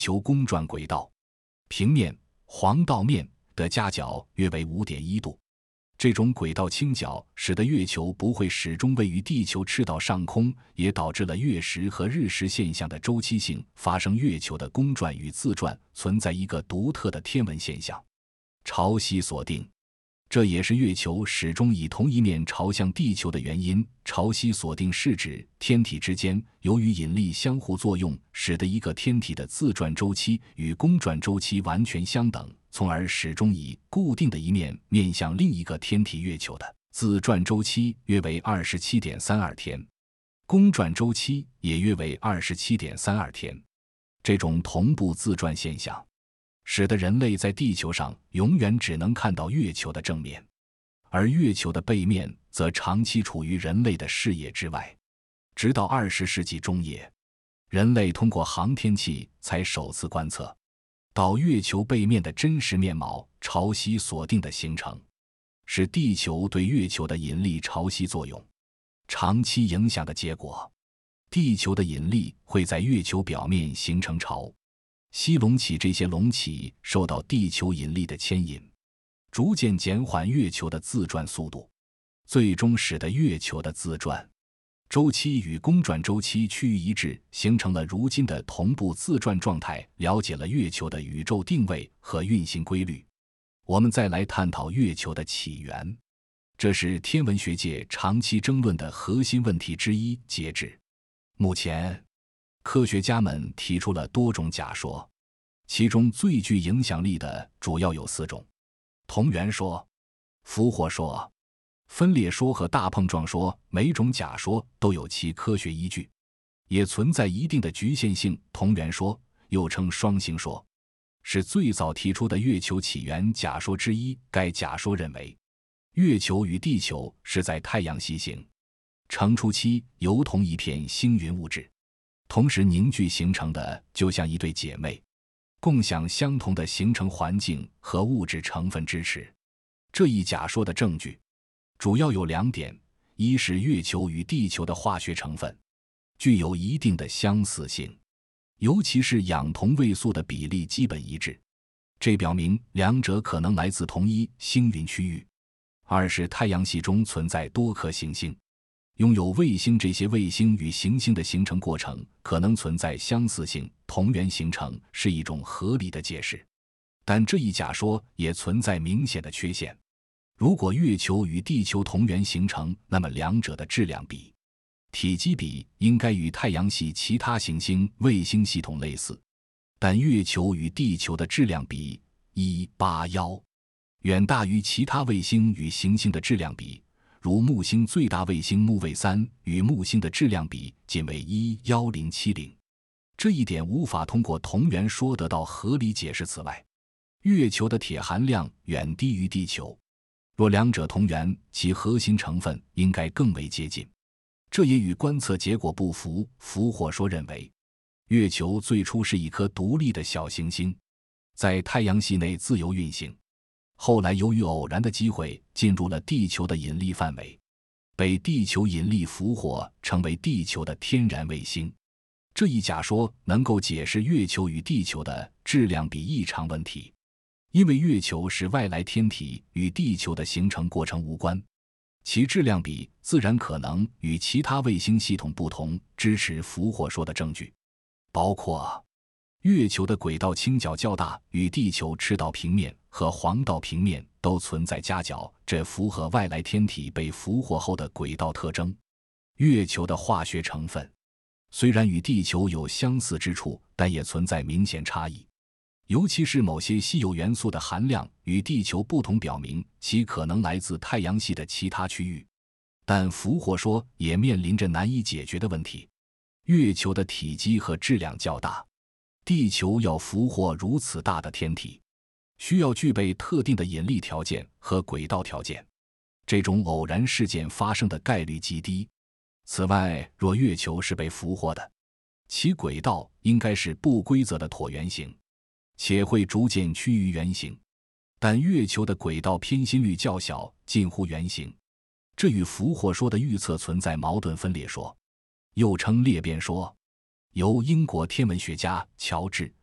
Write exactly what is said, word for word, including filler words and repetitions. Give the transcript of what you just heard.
球公转轨道，平面、黄道面的夹角约为 五点一度。这种轨道倾角使得月球不会始终位于地球赤道上空，也导致了月食和日食现象的周期性发生。月球的公转与自转存在一个独特的天文现象——潮汐锁定，这也是月球始终以同一面朝向地球的原因。潮汐锁定是指天体之间由于引力相互作用，使得一个天体的自转周期与公转周期完全相等，从而始终以固定的一面面向另一个天体。月球的自转周期约为 二十七点三二 天，公转周期也约为 二十七点三二 天。这种同步自转现象使得人类在地球上永远只能看到月球的正面，而月球的背面则长期处于人类的视野之外。直到二十世纪中叶，人类通过航天器才首次观测到月球背面的真实面貌。潮汐锁定的形成是地球对月球的引力潮汐作用长期影响的结果。地球的引力会在月球表面形成潮汐隆起，这些隆起受到地球引力的牵引，逐渐减缓月球的自转速度，最终使得月球的自转周期与公转周期趋于一致，形成了如今的同步自转状态。了解了月球的宇宙定位和运行规律，我们再来探讨月球的起源，这是天文学界长期争论的核心问题之一。截至目前，科学家们提出了多种假说，其中最具影响力的主要有四种：同源说、俘获说、分裂说和大碰撞说。每种假说都有其科学依据，也存在一定的局限性。同源说又称双星说，是最早提出的月球起源假说之一。该假说认为，月球与地球是在太阳系形成初期由同一片星云物质同时凝聚形成的，就像一对姐妹，共享相同的形成环境和物质成分支持。这一假说的证据主要有两点：一是月球与地球的化学成分具有一定的相似性，尤其是氧同位素的比例基本一致，这表明两者可能来自同一星云区域；二是太阳系中存在多颗行星，拥有卫星，这些卫星与行星的形成过程可能存在相似性，同源形成是一种合理的解释。但这一假说也存在明显的缺陷。如果月球与地球同源形成，那么两者的质量比、体积比应该与太阳系其他行星卫星系统类似，但月球与地球的质量比一八一远大于其他卫星与行星的质量比，如木星最大卫星木卫三与木星的质量比仅为一一零七零，这一点无法通过同源说得到合理解释。此外，月球的铁含量远低于地球，若两者同源，其核心成分应该更为接近，这也与观测结果不符。俘获说认为，月球最初是一颗独立的小行星，在太阳系内自由运行，后来由于偶然的机会进入了地球的引力范围，被地球引力俘获，成为地球的天然卫星。这一假说能够解释月球与地球的质量比异常问题，因为月球是外来天体，与地球的形成过程无关，其质量比自然可能与其他卫星系统不同。支持俘获说的证据包括月球的轨道倾角较大，与地球赤道平面和黄道平面都存在夹角，这符合外来天体被俘获后的轨道特征。月球的化学成分虽然与地球有相似之处，但也存在明显差异，尤其是某些稀有元素的含量与地球不同，表明其可能来自太阳系的其他区域。但俘获说也面临着难以解决的问题：月球的体积和质量较大，地球要俘获如此大的天体，需要具备特定的引力条件和轨道条件，这种偶然事件发生的概率极低。此外，若月球是被俘获的，其轨道应该是不规则的椭圆形，且会逐渐趋于圆形，但月球的轨道偏心率较小，近乎圆形，这与俘获说的预测存在矛盾。分裂说又称裂变说，由英国天文学家乔治·